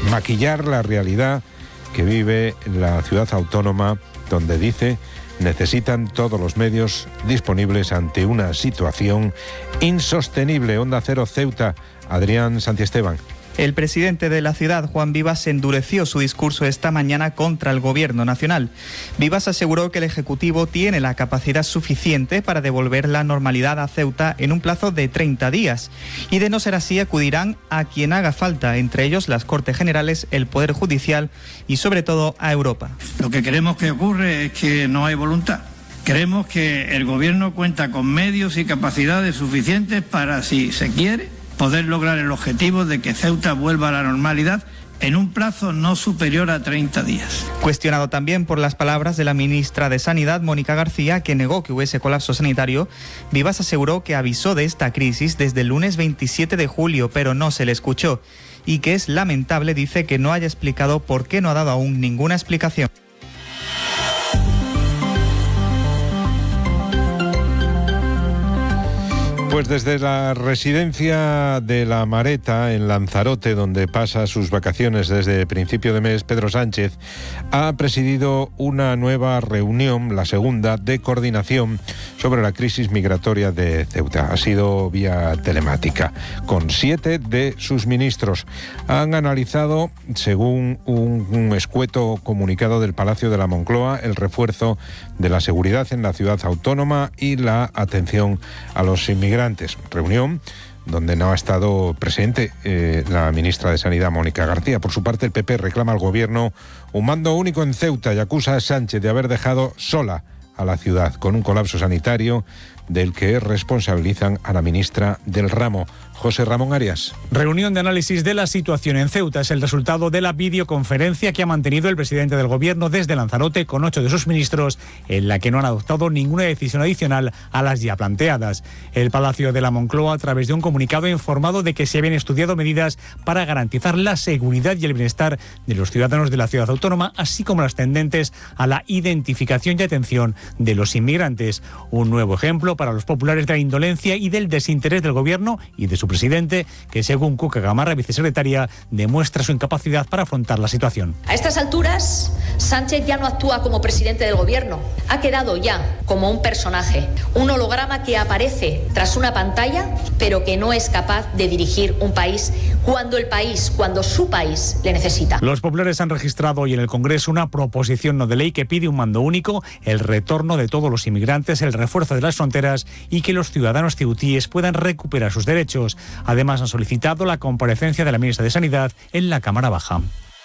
maquillar la realidad que vive la ciudad autónoma, donde dice necesitan todos los medios disponibles ante una situación insostenible. Onda Cero Ceuta, Adrián Santiesteban. El presidente de la ciudad, Juan Vivas, endureció su discurso esta mañana contra el Gobierno nacional. Vivas aseguró que el Ejecutivo tiene la capacidad suficiente para devolver la normalidad a Ceuta en un plazo de 30 días. Y de no ser así, acudirán a quien haga falta, entre ellos las Cortes Generales, el Poder Judicial y sobre todo a Europa. Lo que queremos que ocurre es que no hay voluntad. Creemos que el Gobierno cuenta con medios y capacidades suficientes para, si se quiere, poder lograr el objetivo de que Ceuta vuelva a la normalidad en un plazo no superior a 30 días. Cuestionado también por las palabras de la ministra de Sanidad, Mónica García, que negó que hubiese colapso sanitario, Vivas aseguró que avisó de esta crisis desde el lunes 27 de julio, pero no se le escuchó, y que es lamentable, dice, que no haya explicado por qué no ha dado aún ninguna explicación. Pues desde la residencia de La Mareta, en Lanzarote, donde pasa sus vacaciones desde principio de mes, Pedro Sánchez ha presidido una nueva reunión, la segunda, de coordinación sobre la crisis migratoria de Ceuta. Ha sido vía telemática, con 7 de sus ministros. Han analizado, según un escueto comunicado del Palacio de la Moncloa, el refuerzo de la seguridad en la ciudad autónoma y la atención a los inmigrantes. Reunión donde no ha estado presente la ministra de Sanidad, Mónica García. Por su parte, el PP reclama al Gobierno un mando único en Ceuta y acusa a Sánchez de haber dejado sola a la ciudad con un colapso sanitario del que responsabilizan a la ministra del ramo. José Ramón Arias. Reunión de análisis de la situación en Ceuta es el resultado de la videoconferencia que ha mantenido el presidente del Gobierno desde Lanzarote con 8 de sus ministros, en la que no han adoptado ninguna decisión adicional a las ya planteadas. El Palacio de la Moncloa, a través de un comunicado, ha informado de que se habían estudiado medidas para garantizar la seguridad y el bienestar de los ciudadanos de la ciudad autónoma, así como las tendentes a la identificación y atención de los inmigrantes. Un nuevo ejemplo para los populares de la indolencia y del desinterés del Gobierno y de su presidente, que según Cuca Gamarra, vicesecretaria, demuestra su incapacidad para afrontar la situación. A estas alturas, Sánchez ya no actúa como presidente del Gobierno. Ha quedado ya como un personaje, un holograma que aparece tras una pantalla, pero que no es capaz de dirigir un país cuando su país le necesita. Los populares han registrado hoy en el Congreso una proposición no de ley que pide un mando único, el retorno de todos los inmigrantes, el refuerzo de las fronteras y que los ciudadanos ceutíes puedan recuperar sus derechos. Además, han solicitado la comparecencia de la ministra de Sanidad en la Cámara Baja.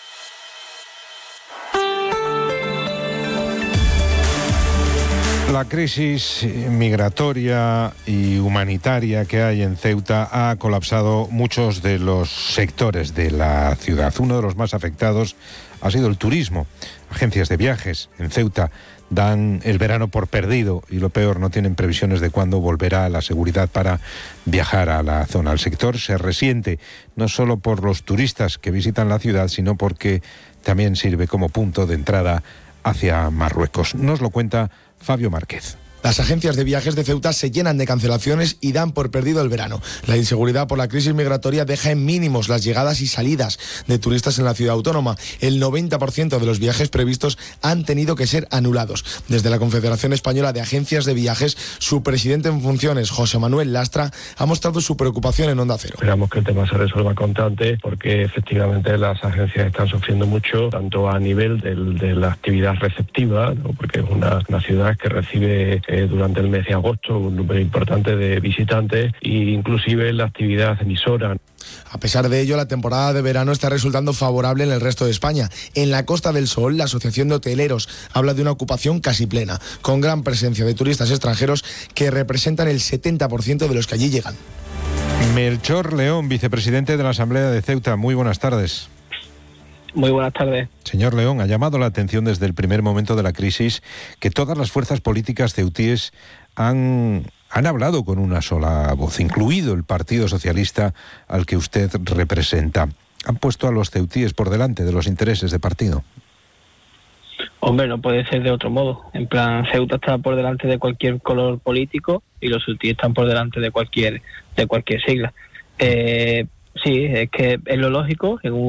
La crisis migratoria y humanitaria que hay en Ceuta ha colapsado muchos de los sectores de la ciudad. Uno de los más afectados ha sido el turismo. Agencias de viajes en Ceuta dan el verano por perdido y, lo peor, no tienen previsiones de cuándo volverá la seguridad para viajar a la zona. El sector se resiente no solo por los turistas que visitan la ciudad, sino porque también sirve como punto de entrada hacia Marruecos. Nos lo cuenta Fabio Márquez. Las agencias de viajes de Ceuta se llenan de cancelaciones y dan por perdido el verano. La inseguridad por la crisis migratoria deja en mínimos las llegadas y salidas de turistas en la ciudad autónoma. El 90% de los viajes previstos han tenido que ser anulados. Desde la Confederación Española de Agencias de Viajes, su presidente en funciones, José Manuel Lastra, ha mostrado su preocupación en Onda Cero. Esperamos que el tema se resuelva cuanto antes, porque efectivamente las agencias están sufriendo mucho, tanto a nivel de la actividad receptiva, ¿no? Porque es una ciudad que recibe durante el mes de agosto un número importante de visitantes e inclusive la actividad emisora. A pesar de ello, la temporada de verano está resultando favorable en el resto de España. En la Costa del Sol, la Asociación de Hoteleros habla de una ocupación casi plena, con gran presencia de turistas extranjeros que representan el 70% de los que allí llegan. Melchor León, vicepresidente de la Asamblea de Ceuta. Muy buenas tardes. Muy buenas tardes. Señor León, ha llamado la atención desde el primer momento de la crisis que todas las fuerzas políticas ceutíes han hablado con una sola voz, incluido el Partido Socialista al que usted representa. ¿Han puesto a los ceutíes por delante de los intereses de partido? Hombre, no puede ser de otro modo. En plan, Ceuta está por delante de cualquier color político y los ceutíes están por delante de cualquier sigla. Sí, es que es lo lógico en un